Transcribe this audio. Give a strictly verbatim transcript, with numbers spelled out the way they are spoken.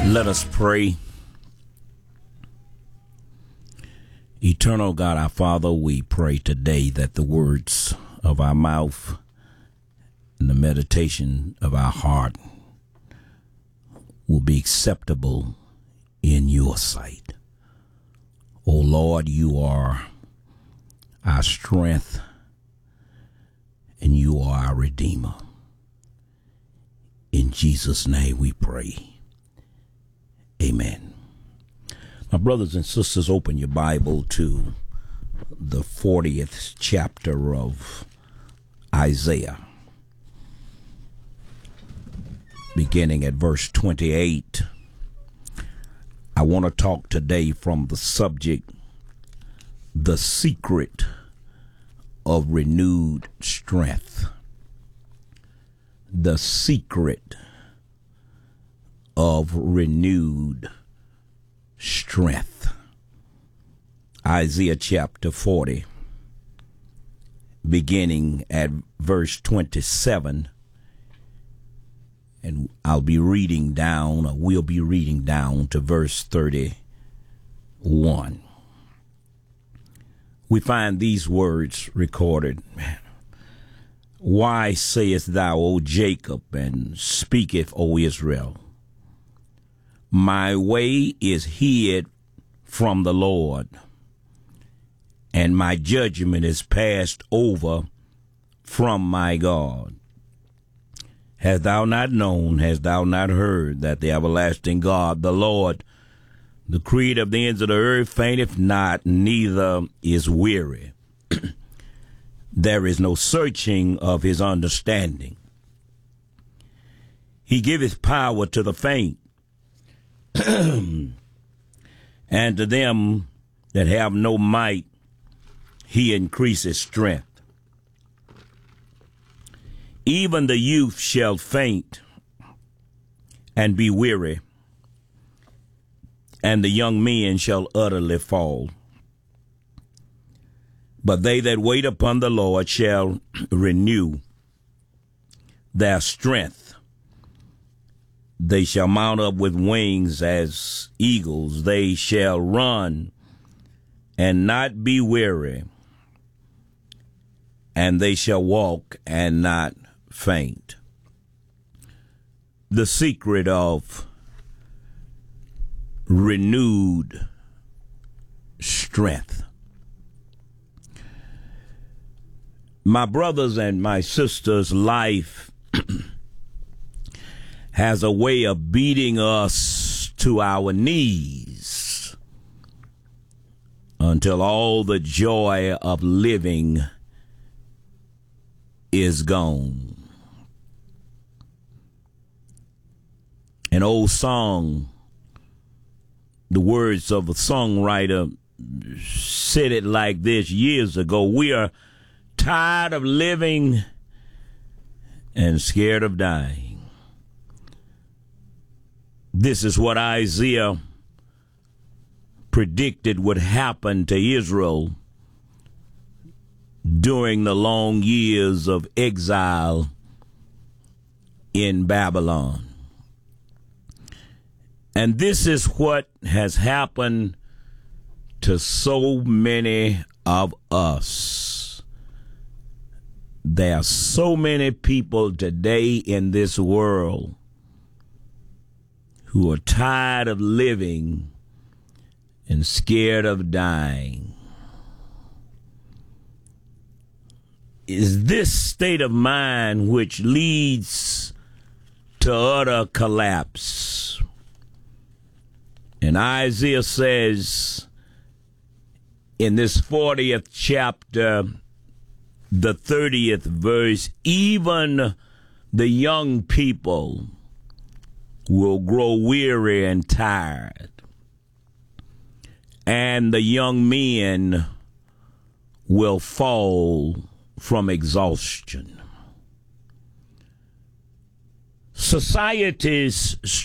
Let us pray. Eternal God, our Father, we pray today that the words of our mouth and the meditation of our heart will be acceptable in your sight. O Lord, you are our strength and you are our Redeemer. In Jesus' name we pray. Amen. My brothers and sisters, open your Bible to the fortieth chapter of Isaiah, beginning at verse twenty-eight. I want to talk today from the subject, the secret of renewed strength. The secret of renewed strength. Isaiah chapter forty, beginning at verse twenty-seven, and I'll be reading down, or we'll be reading down to verse thirty-one. We find these words recorded. Why sayest thou, O Jacob, and speaketh, O Israel? My way is hid from the Lord, and my judgment is passed over from my God. Hast thou not known, hast thou not heard, that the everlasting God, the Lord, the creator of the ends of the earth, fainteth not, neither is weary. There is no searching of his understanding. He giveth power to the faint, and to them that have no might, he increases strength. Even the youth shall faint and be weary, and the young men shall utterly fall. But they that wait upon the Lord shall renew their strength. They shall mount up with wings as eagles. They shall run and not be weary, and they shall walk and not faint. The secret of renewed strength. My brothers and my sisters, life has a way of beating us to our knees until all the joy of living is gone. An old song, the words of a songwriter said it like this years ago: we are tired of living and scared of dying. This is what Isaiah predicted would happen to Israel during the long years of exile in Babylon. And this is what has happened to so many of us. There are so many people today in this world who are tired of living and scared of dying. Is this state of mind which leads to utter collapse. And Isaiah says in this fortieth chapter, the thirtieth verse, even the young people will grow weary and tired, and the young men will fall from exhaustion. Society's